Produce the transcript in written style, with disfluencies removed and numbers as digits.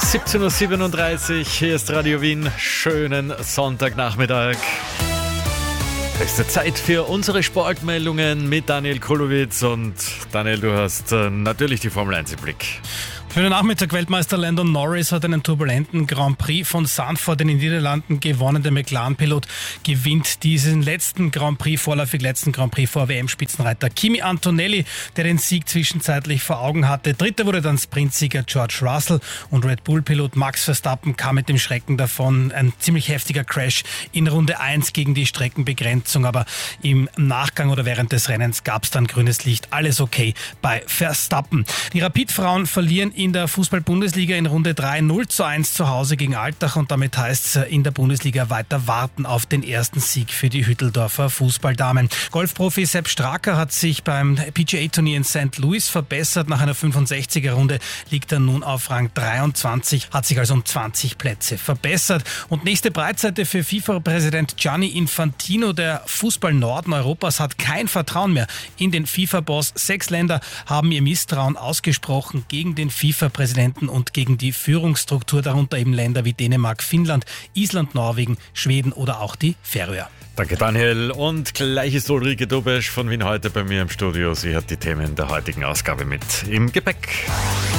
17.37 Uhr, hier ist Radio Wien. Schönen Sonntagnachmittag. Beste Zeit für unsere Sportmeldungen mit Daniel Kulowitz. Und Daniel, du hast natürlich die Formel 1 im Blick. Schönen Nachmittag. Weltmeister Lando Norris hat einen turbulenten Grand Prix von Zandvoort in den Niederlanden gewonnen. Der McLaren-Pilot gewinnt diesen vorläufig letzten Grand Prix vor WM-Spitzenreiter Kimi Antonelli, der den Sieg zwischenzeitlich vor Augen hatte. Dritter wurde dann Sprintsieger George Russell und Red Bull-Pilot Max Verstappen kam mit dem Schrecken davon. Ein ziemlich heftiger Crash in Runde 1 gegen die Streckenbegrenzung, aber im Nachgang oder während des Rennens gab es dann grünes Licht. Alles okay bei Verstappen. Die Rapid-Frauen verlieren in der Fußball-Bundesliga in Runde 3 0:1 zu Hause gegen Altach und damit heißt es in der Bundesliga weiter warten auf den ersten Sieg für die Hütteldorfer Fußballdamen. Golfprofi Sepp Straker hat sich beim PGA-Turnier in St. Louis verbessert. Nach einer 65er-Runde liegt er nun auf Rang 23, hat sich also um 20 Plätze verbessert. Und nächste Breitseite für FIFA-Präsident Gianni Infantino. Der Fußball Norden Europas hat kein Vertrauen mehr in den FIFA-Boss. 6 Länder haben ihr Misstrauen ausgesprochen gegen den FIFA-Präsidenten und gegen die Führungsstruktur, darunter eben Länder wie Dänemark, Finnland, Island, Norwegen, Schweden oder auch die Färöer. Danke Daniel und gleich ist Ulrike Dobesch von Wien heute bei mir im Studio. Sie hat die Themen der heutigen Ausgabe mit im Gepäck.